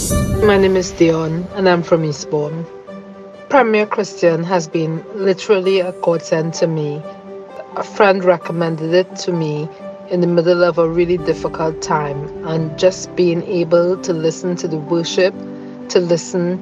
My name is Dion and I'm from Eastbourne. Premier Christian has been literally a godsend to me. A friend recommended it to me in the middle of a really difficult time, and just being able to listen to the worship, to listen